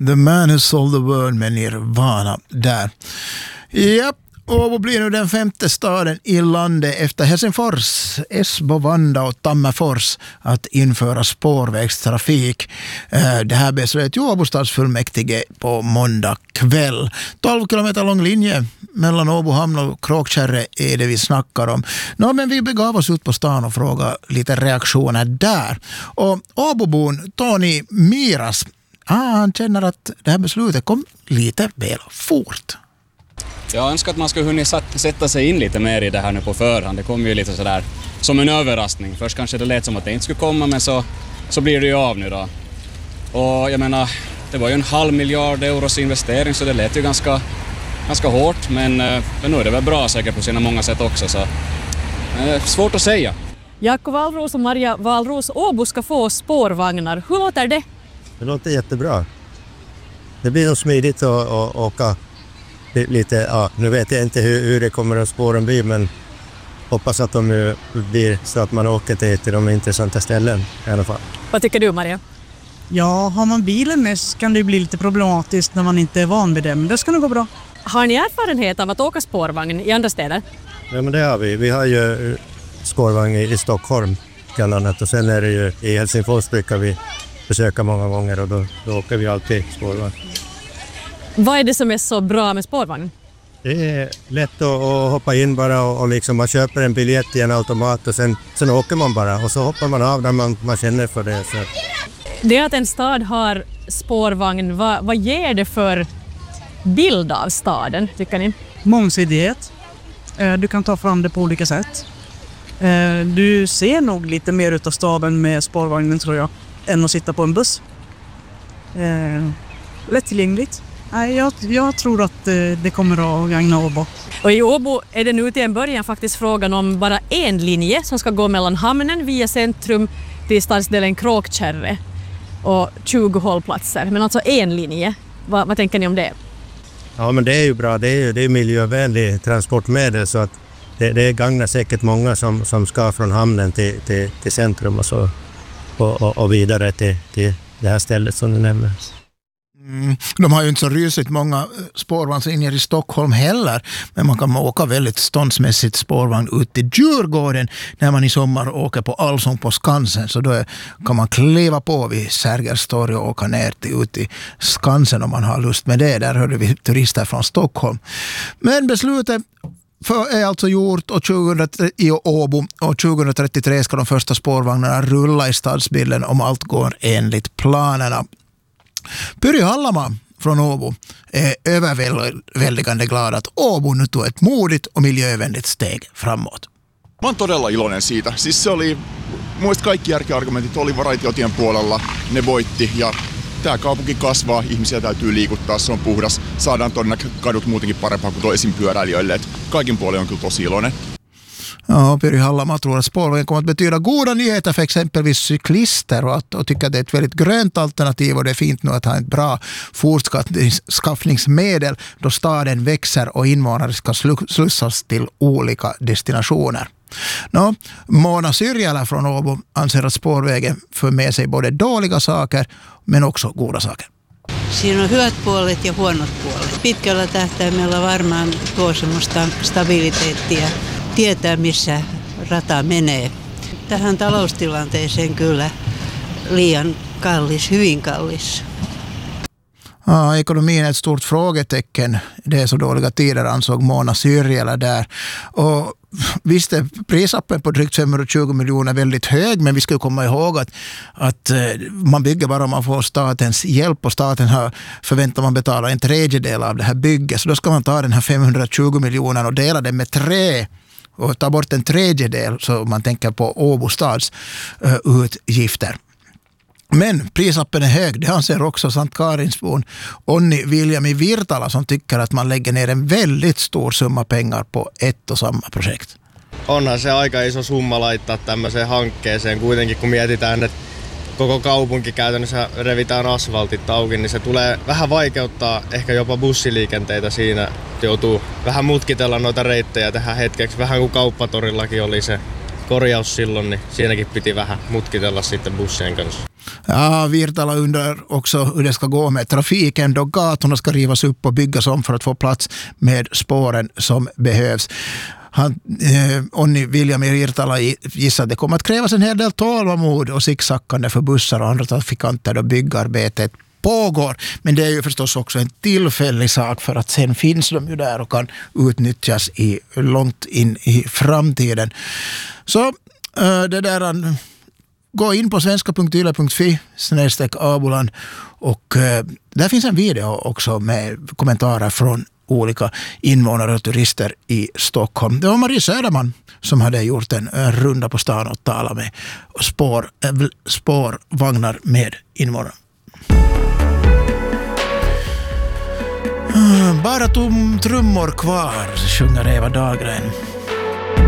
The Man Who Sold the World med Nirvana där. Japp. Åbo blir nu den 5:e staden i landet efter Helsingfors, Esbo, Vanda och Tammerfors att införa spårvägstrafik. Det här beslöt ju Åbo stadsfullmäktige på måndag kväll. 12 kilometer lång linje mellan Åbo hamn och Kråkkärre är det vi snackar om. Men vi begav oss ut på stan och frågade lite reaktioner där. Och Åbobon Tony Miras, han känner att det här beslutet kom lite väl fort. Jag önskar att man skulle hunnit sätta sig in lite mer i det här nu på förhand. Det kom ju lite sådär som en överraskning. Först kanske det lät som att det inte skulle komma, men så blir det ju av nu då. Och jag menar, det var ju 500 miljoner euros investering, så det lät ju ganska hårt. Men nu är det väl bra säkert på sina många sätt också. Så svårt att säga. Jakob Wallros och Maria Wallros, Åbo ska få spårvagnar. Hur låter det? Det låter jättebra. Det blir nog smidigt att åka lite. Ja, nu vet jag inte hur det kommer att spåren bli, men hoppas att de blir så att man åker till de intressanta ställen i alla fall. Vad tycker du, Maria? Ja, har man bilen med så kan det bli lite problematiskt när man inte är van vid det, men det ska nog gå bra. Har ni erfarenhet av att åka spårvagn i andra städer? Ja, men det har vi. Vi har ju spårvagn i Stockholm bland annat, och sen är det ju i Helsingfors brukar vi besöka många gånger, och då åker vi alltid spårvagn. Vad är det som är så bra med spårvagn? Det är lätt att hoppa in bara och liksom man köper en biljett i en automat och sen åker man bara och så hoppar man av när man känner för det. Så. Det att en stad har spårvagn, vad ger det för bild av staden, tycker ni? Mångsidighet. Du kan ta fram det på olika sätt. Du ser nog lite mer utav staden med spårvagnen, tror jag, än att sitta på en buss. Lättillgängligt. Jag tror att det kommer att gagna Åbo. Och i Åbo är det nu till en början faktiskt frågan om bara en linje som ska gå mellan hamnen via centrum till stadsdelen Kråkkärre och 20 hållplatser. Men alltså en linje. Vad tänker ni om det? Ja, men det är ju bra. Det är miljövänlig transportmedel, så att det gagnar säkert många som ska från hamnen till centrum och så och vidare till det här stället som du nämner. De har ju inte så rysligt många spårvagnslinjer i Stockholm heller, men man kan åka väldigt ståndsmässigt spårvagn ut till Djurgården när man i sommar åker på Allsång på Skansen, så då kan man kliva på vid Sergels torg och åka ner ut till Skansen om man har lust med det. Där hörde vi turister från Stockholm. Men beslutet är alltså gjort i Åbo, och 2033 ska de första spårvagnarna rulla i stadsbilden om allt går enligt planerna. Pyry Hallama från Åbo är överväldigande glad att Åbo nu tog ett modigt och miljövänligt steg framåt. Mä oon todella iloinen siitä. Siis se oli, muista kaikki järkiargumentit oli raitiotien puolella, ne voitti ja tää kaupunki kasvaa, ihmisiä täytyy liikuttaa, se on puhdas. Saadaan todennäköisesti kadut muutenkin parempaa kuin toisin pyöräilijöille. Kaikin puolin on kyllä tosi iloinen. Ja, Pyry Hallama tror att spårvägen kommer att betyda goda nyheter för exempelvis cyklister och tycker att det är ett väldigt grönt alternativ, och det är fint nu att ha ett bra fortskaffningsmedel då staden växer och invånare ska slussas till olika destinationer. Mona Syrjälä från Åbo anser att spårvägen för med sig både dåliga saker men också goda saker. Siinä on hyvät puolet ja huonot puolet. Pitkällä tähtäimellä varmaan tuo semmoista stabiliteettia. Tietää, missä rata menee. Tähän taloustilanteeseen kyllä liian kallis, hyvin kallis. Ja, ekonomin är ett stort frågetecken. Det är så dåliga tider, ansåg Mona Syrjälä där. Och visst är prisappen på drygt 520 miljoner väldigt hög, men vi ska komma ihåg att man bygger bara om man får statens hjälp, och staten förväntar man betala en tredjedel av det här bygget. Så då ska man ta den här 520 miljoner och dela den med 3 och ta bort en tredjedel, så man tänker på Åbo stads utgifter. Men prisappen är hög, det anser också Sankt Karinsbon Onni Viljami Virtala, som tycker att man lägger ner en väldigt stor summa pengar på ett och samma projekt. Onhan se aika iso summa laittaa tämmöiseen hankkeeseen, kuitenkin kun mietitään, että koko kaupunki käytännössä revitään asfaltit auki, niin se tulee vähän vaikeuttaa ehkä jopa bussiliikenteitä siinä. Joutuu vähän mutkitella noita reittejä tähän hetkeksi, vähän kuin Kauppatorillakin oli se korjaus silloin, niin siinäkin piti vähän mutkitella sitten bussien kanssa. Ja, Virtala undrar också hur det ska gå med trafiken då gatorna ska rivas upp och byggas om för att få plats med spåren som behövs. Onni Viljami Virtala gissar att det kommer att krävas en hel del tålamod och zigzackande för bussar och andra trafikanter då byggarbetet pågår. Men det är ju förstås också en tillfällig sak för att sen finns de ju där och kan utnyttjas långt in i framtiden. Så det där... Gå in på svenska.yle.fi/Abuland och där finns en video också med kommentarer från olika invånare och turister i Stockholm. Det var Marie Söderman som hade gjort en runda på stan och talat med spårvagnar med invånare. Bara trummor kvar, sjunger Eva Dahlgren.